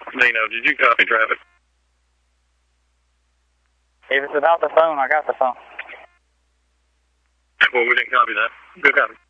Dino, did you copy traffic? If it's about the phone, I got the phone. Well, we didn't copy that. Good copy.